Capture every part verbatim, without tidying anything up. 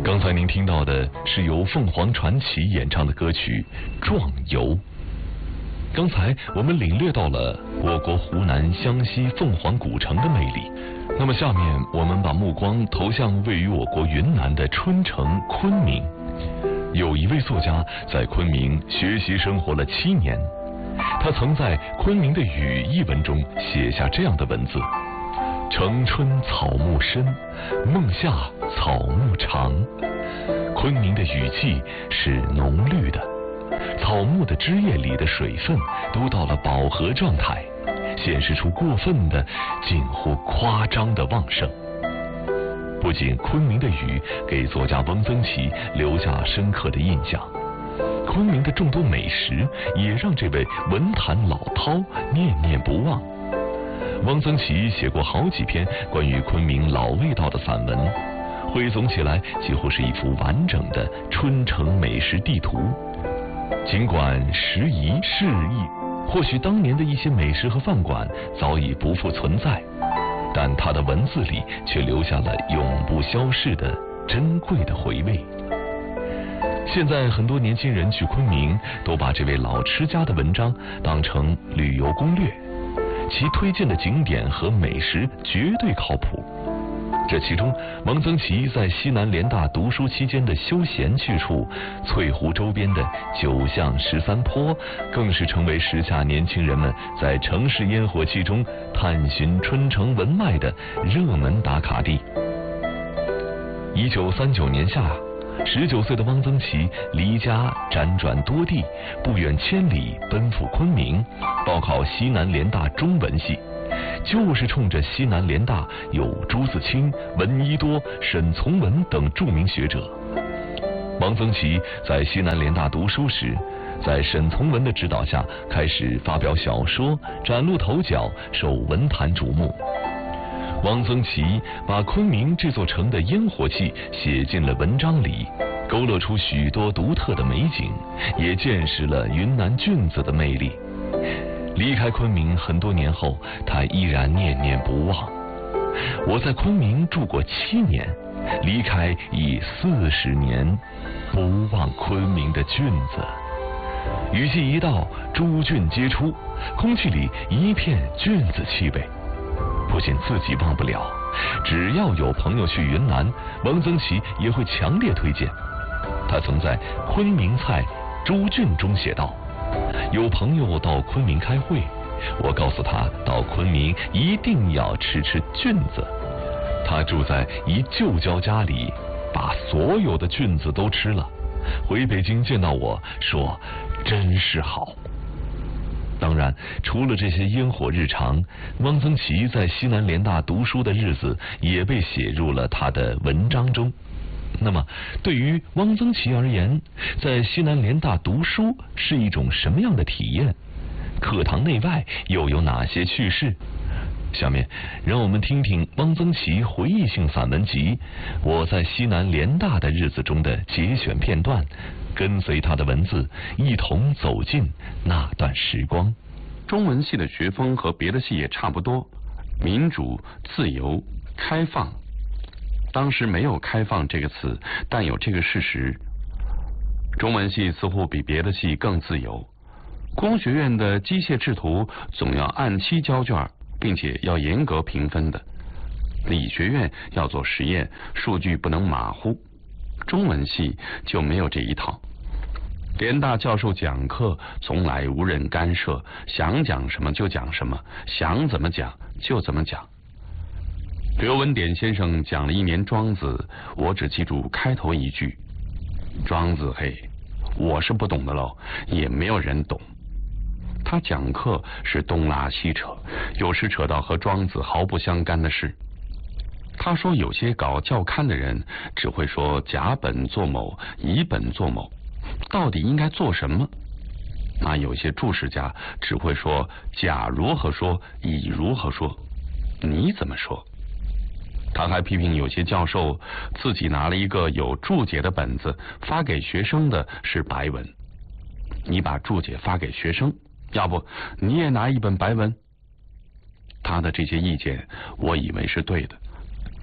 刚才您听到的是由凤凰传奇演唱的歌曲《壮游》。刚才我们领略到了我国湖南湘西凤凰古城的魅力，那么下面我们把目光投向位于我国云南的春城昆明。有一位作家在昆明学习生活了七年，他曾在《昆明的雨》一文中写下这样的文字：城春草木深，梦夏草木长。昆明的雨季是浓绿的，草木的枝叶里的水分都到了饱和状态，显示出过分的近乎夸张的旺盛。不仅昆明的雨给作家翁曾祺留下深刻的印象，昆明的众多美食也让这位文坛老饕念念不忘。汪曾祺写过好几篇关于昆明老味道的散文，汇总起来几乎是一幅完整的春城美食地图。尽管时移世易，或许当年的一些美食和饭馆早已不复存在，但他的文字里却留下了永不消逝的珍贵的回味。现在很多年轻人去昆明都把这位老吃家的文章当成旅游攻略，其推荐的景点和美食绝对靠谱。这其中，汪曾祺在西南联大读书期间的休闲去处翠湖周边的九巷十三坡，更是成为时下年轻人们在城市烟火气中探寻春城文脉的热门打卡地。一九三九年夏，十九岁的汪曾祺离家辗转多地，不远千里奔赴昆明，报考西南联大中文系，就是冲着西南联大有朱自清、闻一多、沈从文等著名学者。汪曾祺在西南联大读书时，在沈从文的指导下开始发表小说，崭露头角，受文坛瞩目。汪曾祺把昆明这座城的烟火气写进了文章里，勾勒出许多独特的美景，也见识了云南菌子的魅力。离开昆明很多年后，他依然念念不忘。我在昆明住过七年，离开已四十年，不忘昆明的菌子。雨季一到，诸菌皆出，空气里一片菌子气味。不仅自己忘不了，只要有朋友去云南，汪曾祺也会强烈推荐。他曾在《昆明菜诸菌》中写道：有朋友到昆明开会，我告诉他到昆明一定要吃吃菌子。他住在一旧交家里，把所有的菌子都吃了，回北京见到我说真是好。当然，除了这些烟火日常，汪曾祺在西南联大读书的日子也被写入了他的文章中。那么，对于汪曾祺而言，在西南联大读书是一种什么样的体验？课堂内外又有哪些趣事？下面，让我们听听汪曾祺回忆性散文集《我在西南联大的日子》中的节选片段，跟随他的文字，一同走进那段时光。 中文系的学风和别的系也差不多，民主、自由、开放。当时没有开放这个词，但有这个事实。中文系似乎比别的系更自由。工学院的机械制图总要按期交卷，并且要严格评分的。理学院要做实验，数据不能马虎。中文系就没有这一套。联大教授讲课从来无人干涉，想讲什么就讲什么，想怎么讲就怎么讲。刘文典先生讲了一年庄子，我只记住开头一句：庄子嘿，我是不懂的喽，也没有人懂。他讲课是东拉西扯，有时扯到和庄子毫不相干的事。他说有些搞教刊的人只会说甲本作某，乙本作某，到底应该做什么？那有些注释家只会说甲如何说，乙如何说，你怎么说？他还批评有些教授自己拿了一个有注解的本子，发给学生的是白文。你把注解发给学生，要不你也拿一本白文。他的这些意见我以为是对的，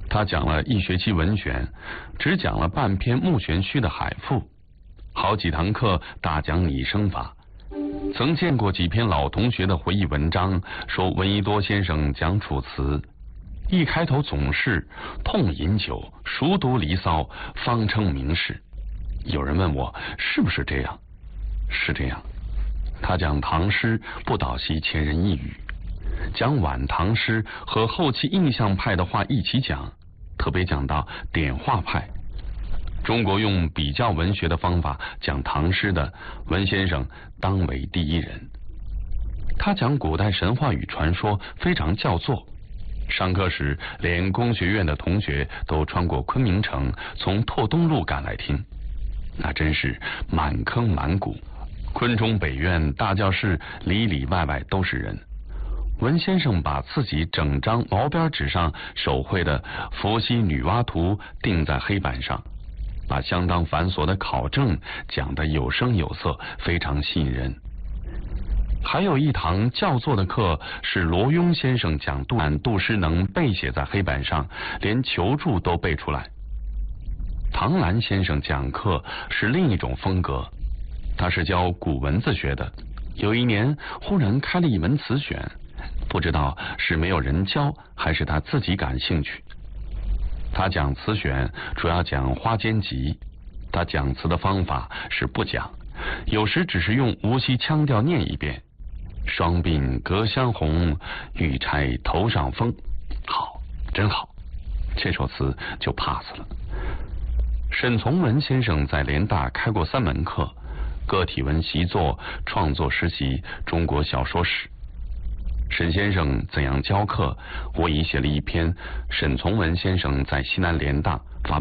他讲了一学期文选，只讲了半篇穆玄虚的海赋，好几堂课大讲拟声法。曾见过几篇老同学的回忆文章，说闻一多先生讲楚辞，一开头总是痛饮酒，熟读离骚，方称名士。有人问我是不是这样？是这样。他讲唐诗不倒袭前人一语，讲晚唐诗和后期印象派的话一起讲，特别讲到点画派。中国用比较文学的方法讲唐诗的文先生当为第一人。他讲古代神话与传说非常叫座，上课时连工学院的同学都穿过昆明城，从拓东路赶来听，那真是满坑满谷。昆中北院大教室里里外外都是人。文先生把自己整张毛边纸上手绘的伏羲女娲图钉在黑板上，把相当繁琐的考证讲得有声有色，非常吸引人。还有一堂教座的课是罗庸先生讲杜览杜诗能背写在黑板上，连求助都背出来。唐兰先生讲课是另一种风格，他是教古文字学的，有一年忽然开了一门词选，不知道是没有人教还是他自己感兴趣。他讲词选主要讲花间集，他讲词的方法是不讲，有时只是用无锡腔调念一遍：双鬓隔香红，玉钗头上风。好，真好，这首词就 pass 了。沈从文先生在联大开过三门课：个体文习作、创作实习、中国小说史。沈先生怎样教课，我已写了一篇《沈从文先生在西南联大发